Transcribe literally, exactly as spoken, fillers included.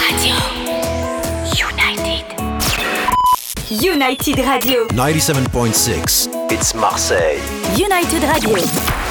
Radio. United. United Radio. ninety-seven point six. It's Marseille. United Radio.